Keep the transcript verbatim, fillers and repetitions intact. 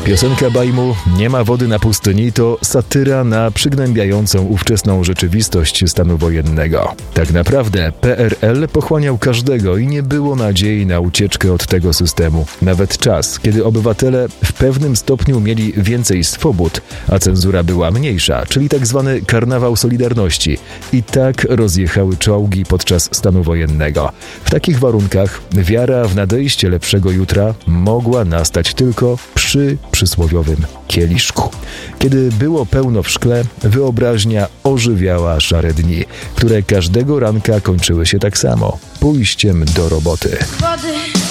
Piosenka bajmu „Nie ma wody na pustyni” to satyra na przygnębiającą ówczesną rzeczywistość stanu wojennego. Tak naprawdę P R L pochłaniał każdego i nie było nadziei na ucieczkę od tego systemu. Nawet czas, kiedy obywatele w pewnym stopniu mieli więcej swobód, a cenzura była mniejsza, czyli tak zwany karnawał Solidarności, i tak rozjechały czołgi podczas stanu wojennego. W takich warunkach wiara w nadejście lepszego jutra mogła nastać tylko przy przysłowiowym kieliszku. Kiedy było pełno w szkle, wyobraźnia ożywiała szare dni, które każdego ranka kończyły się tak samo – pójściem do roboty. Wody.